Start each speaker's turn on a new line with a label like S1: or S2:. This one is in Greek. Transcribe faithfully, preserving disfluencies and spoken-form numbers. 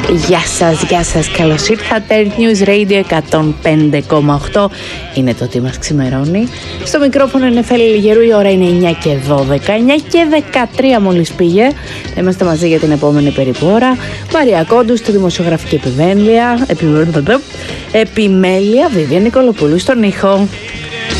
S1: Γεια σας, γεια σας, καλώς ήρθατε. News Radio εκατόν πέντε κόμμα οκτώ είναι το τι μας ξημερώνει. Στο μικρόφωνο είναι Νεφέλη Λιγερού, η ώρα είναι εννιά και δώδεκα, εννιά και δεκατρία μόλις πήγε. Είμαστε μαζί για την επόμενη περίπου ώρα. Μαρία Κόντου στη δημοσιογραφική επιμέλεια, επιμέλεια, Βιβία Νικολοπούλου στον ήχο.